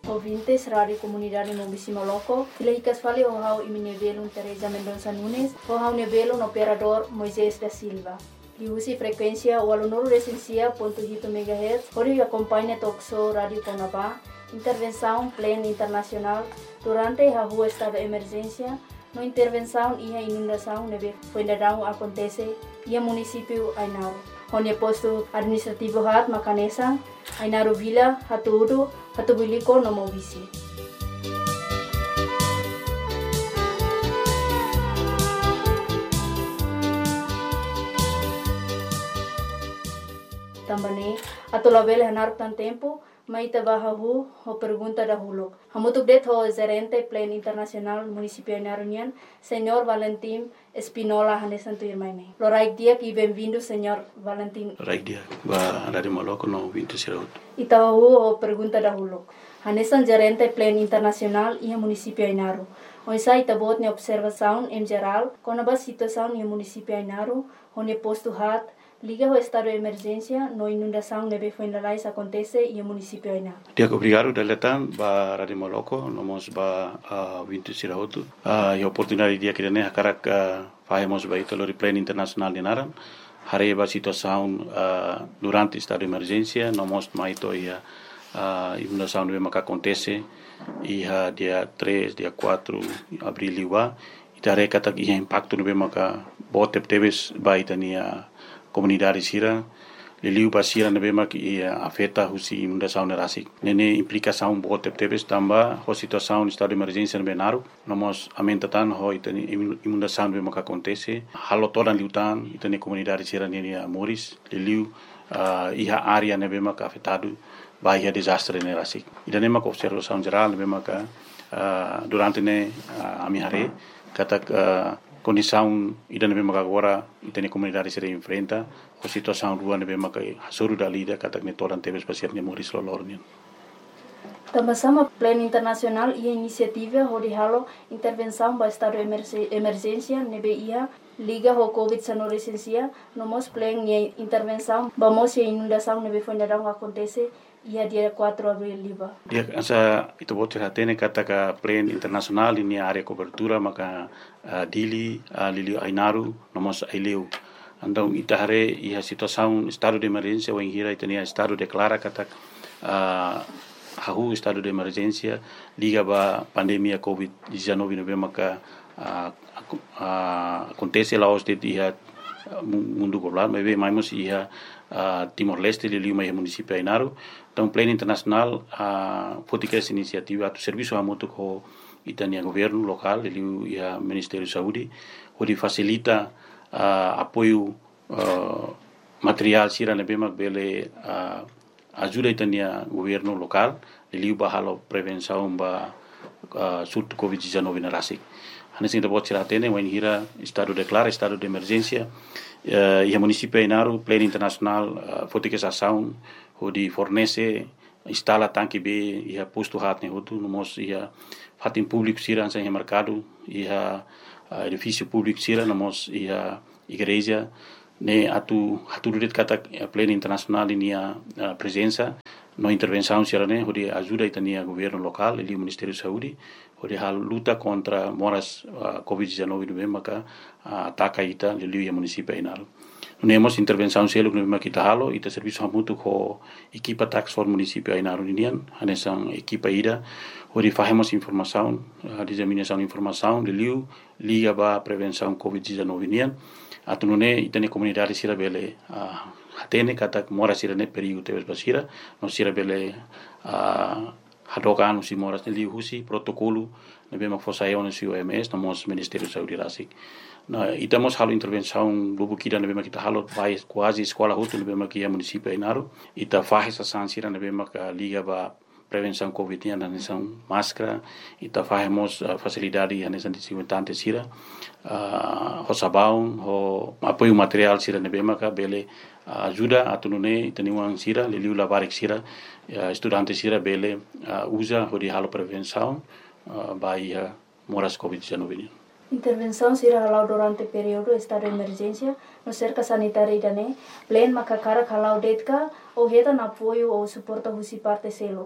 ouvintes Rádio Comunidade Mobisi Moloco. Ilahicas fale o hau iminevelo Teresa Mendonça Nunes, o hau nevelo no operador Moisés da Silva. Liusi frequência o aluno recensia .8 MHz, onde acompanha Toxo Rádio Conabá, intervenção plena internacional durante a rua estado de emergência, no intervenção e a inundação neve fuendadão acontece e a município Ainaro. Onde posto administrativo hat Macanesa, Ainaro Vila, Hatuudo, Hatubiliko no Mobisi. Também, atolabel hanar tan tempo, mai tabahahu ho pergunta dahulu. Hamutuk det ho gerente plan internacional municipio Ainarunian, Senhor Valentim Espinola Hanesan Tuirmaine. Loraik dia e bem-vindo, Senhor Valentim. Loraik dia, ba Rádio Moloco no 20 Itahu ho pergunta dahulu. Hanesan gerente plan internacional e municipio Ainaru. Oisai tabot ne observação em geral, com a situação no municipio Ainaru, onde posto hat liga o estado de emergência, no inundação neve fuendalais acontece e o município Aina. Dia obrigado deletan ba Rádio Moloco, nomos ba 20 sirahotu. E oportunidade dia que ne karak fazemos ba ito lori plan internacional de Naran. Hare ba situação durante estado de emergência, nomos maito ia inundação neve maka acontece e dia 3, dia 4 abril liwa. Itare katak ia impacto neve maka botep teves ba itania comunidade sira liliu basira nebe mak afeta husi inundação nerasik nene implicação bote tebes tamba ho situação estado de emergência nebe naru nomos amentatan ho itani inundação nebe mak acontece halo todan liutan itani comunidade sira nene moris liliu iha área nebe mak afetado bahia desastre nerasik idane mak observação geral nebe mak durante ne amihare katak condição ida nebe maka agora itene comunidade se enfrenta a situação rua nebe maka hasuru dalida katak ne toran tebes pasir ne moris lolornian. Também plano internacional e iniciativa onde halo intervenção para estado de emergência nebe ia liga ho COVID-19 licencia nomos plano e intervenção vamos e inundação nebe fuendadão acontece ia dia 4 abril liba. Dia asa itu bote hatene kataka plan internasional ini area cobertura maka dili lili Ainaru nomos aileu. Andau itahare ia situação estado de emergência ou hira itania estado declara katak hahu estado de emergência liga ba pandemia COVID-19 nebe maka acontece lá os de dia mundo global mas mais ia Timor-Leste liliu mai município Ainaru. Então plano internacional fotica essa iniciativa a serviço a muito com itania governo local liliu ia Ministério de Saúde onde facilita apoio material sira nebe mak bele ajuda itania governo local liliu bahalo prevenção ba surto COVID-19 na rasik. Hanesin da bot sira tene wen hira estado declara estado de emergência e a município Ainaru plano internacional fotica essa ação onde fornece instala tanque B e a posto hat ne hotu nomos ia fatin público sira sem mercado e a edifício público sira nomos ia igreja ne atu duret kata plano internacional inia presença no intervenção sira ne onde ajuda itania governo local e o Ministério de Saúde onde a luta contra moras COVID-19 no maka ataca ita liliu ia município Ainaru. Nemos intervenção selo no makita halo ita serviço hamutu ko equipa tax for município Ainaru ninian hanesan equipa ida onde fazemos informação disseminação informação liliu liga ba prevenção COVID-19 ninian atunune itane comunidade sira bele hatene katak mora sira ne perigo tebes basira no sira bele hadokan usi moras ne liu husi protocolo nebe mak fosayon usi OMS nomos Ministério de Saúde rasik. Na itamos halo intervenção lubu kida nebe mak ita halo vai quase escola hutu nebe mak ia município Ainaru ita faz essa sira nebe mak liga ba prevenção COVID na nação máscara ita fazemos facilidade na nação desinfetante sira ho sabão ho apoio material sira nebe mak bele ajuda atunune itaniwang sira liliu labarik sira estudante sira bele usa ho di halo prevenção baia moras COVID-19. Intervenção será halau durante período estado de emergência no cerca sanitária idane plan makakara halau detka ou reta na apoio ou suporta husi parte selok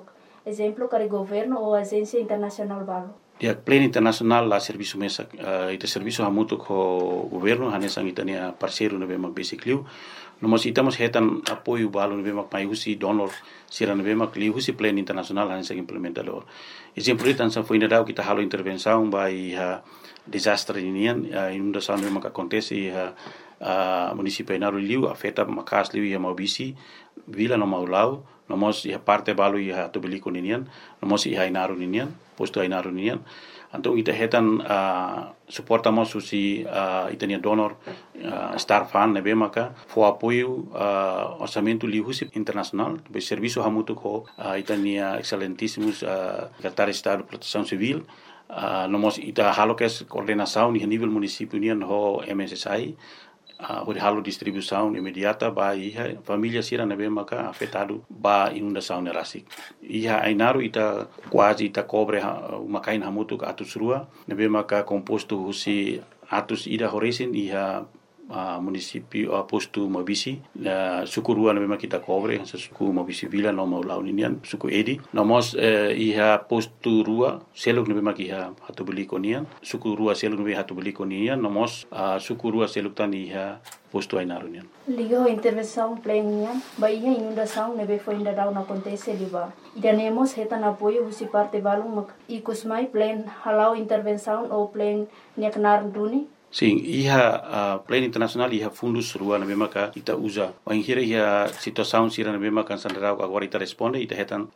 exemplo kare governo ou agência internacional balo. Ya plan internasional la serviço mesa ita serviço hamutu ko governo hanesang itania parceiro na bemak basically no mas itamos hetan apoio balo na bemak mai husi donor sira na bemak li husi plan internasional hanesang implementador exemplo itan sa foi nadau kita halo intervenção by desastre inian inundação na bemak acontece município Inaru liu afeta makas liu ia maubisi vila no maulau nomos ia parte balu ia tubeliko ninian nomos ia Inaru ninian posto Inaru ninian então ita hetan suportamos susi itania donor star fan nebe maka fo apoio orçamento liu husi internacional be serviço hamutu ko itania excelentíssimos secretário de Estado de Proteção Civil nomos ita halo kes coordenação ni nível município nian ho MSSI o halo distribuição imediata ba iha família sira nebe maka afetado ba inundação nerasik iha Inaru ita quase ita cobre makain hamutu atus rua nebe maka composto husi atus ida horesin iha município posto Mabisi suku rua nebe maka kita cobre suku Mabisi vila no mau launian suku edi nomos iha posto rua seluk nebe maka iha hatu beli konian suku rua seluk nebe hatu beli konian nomos suku rua seluk tan iha posto Inaru nian liga intervenção plenian ba iha inundação nebe foi ainda down acontece liba idanemos hetan apoio husi parte balung ikusmai plan halau intervenção ou plan niaknar duni. Sim, iha plan internasional iha fundus rua na bema ka ita usa. Wanghira iha situação sira na bema kan sandarau agora ita responde ita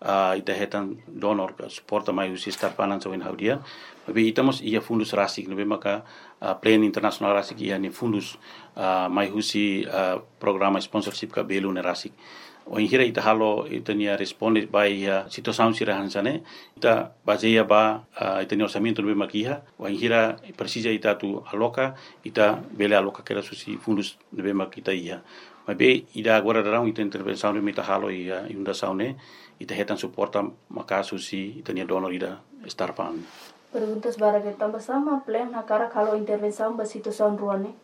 hetan donor ka suporta mai usi star finance win haudia. Tapi itamos iha fundus rasik na bema ka plan internasional rasik iha ni fundus mai usi programa sponsorship ka belu na rasik. Wanghira ita halo ita nia responde by situação sira hansane ita baseia ba ita nia orçamento no bema kiha wanghira precisa ita tu aloca ita bele aloca kera susi fundus no bema kita iha mabe ida agora darão ita intervenção no mita halo ia inundação ne ita hetan suporta maka susi ita nia donor ida star fund. Perguntas bara que tambah sama plan hakara kalau intervenção ba situação ruane.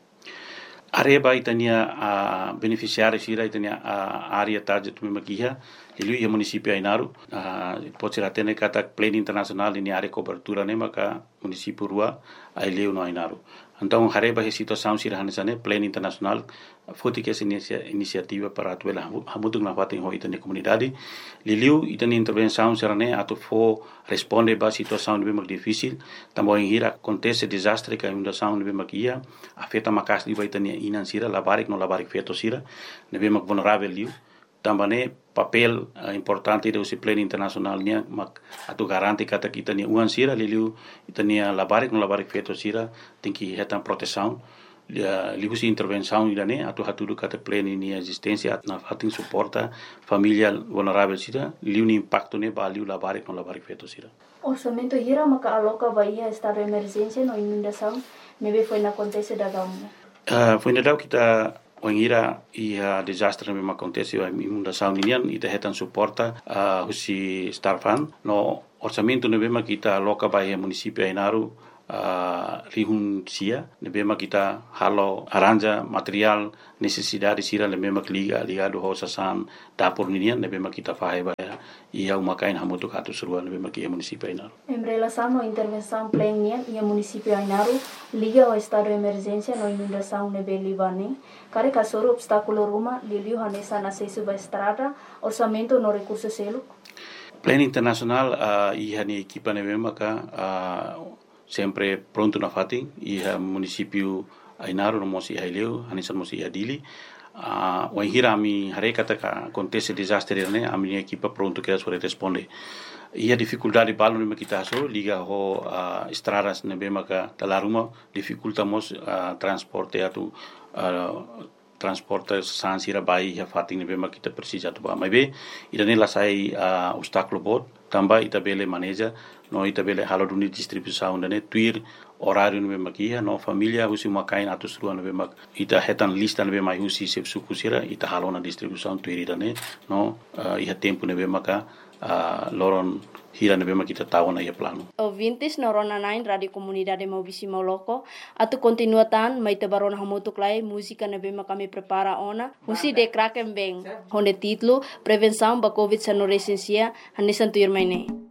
Areba itania beneficiário sira itania área target mimakiha ilu ia município Inaru pode ser até kata plan internacional ini área cobertura ne maka município rua aileu no Inaru então areba situação sira hanesane plan internacional foti que essa iniciativa para atuela hamutung na fatin ho itania comunidade liliu itania intervenção serane atu fo responde ba situação de bem difícil também hira acontece desastre que inundação de bem makia afeta makas di itania inan sira labarik no labarik feto sira ne bem vulnerável liu também papel importante do plan internacional nia mak atu garanti kata kita ni uan sira liliu itania labarik no labarik feto sira tem que hetan proteção lihusi intervenção idane atu hatudu kata plan ini existência na fatin suporta família vulnerável sira liu ni impacto ne baliu labarik no labarik feto sira orçamento hira maka aloca bahia estado de emergência no inundação nebe foi na acontece da gamu foi na dau kita wangira ia desastre memang acontece a inundação inian ita hetan suporta husi star fund no orçamento nebe kita aloca bahia município Inaru rihun sia nebema kita halo aranja material necessidade sira nebema ligado ho sasan dapur ninian nebema kita fahe baya ia umakain hamutu katu surua nebema ki município Inaru em relação à intervenção plenian ia município Inaru liga ao estado de emergência no inundação nebe libane kare kasoro obstáculo ruma liliu hanesa na acesso ba estrada orçamento no recurso selo plan internacional ia ni equipa nebema ka sempre pronto na fatin iha município Inaru no mosi haileu hanisan mosi adili wanghira ami harekata ka acontece desastre ne ami equipa pronto que as responde ia dificuldade balu ne kita so liga ho estradas ne bema ka talaruma dificultamos transporte atu transporte sansira bai ha fatin ne bema kita precisa tu ba mai idane la sai obstáculo bot tamba ita bele maneja no ita bele halo duni distribuição ne tuir horário no makia no família husi makain atus rua no mak ita hetan lista no mai husi sep suku sira ita halo na distribuição tuir ita ne no iha tempo ne maka loron hira na bema kita tahu na ia plano. Ouvintes na Rona 9 Radio Comunidade Maubisi Moloko, atu continuatan mai te barona hamutuk lai música na bema kami prepara ona, husi de kraken beng, honde titlo Prevenção ba Covid sa no resensia, hanisan tuir mai ne.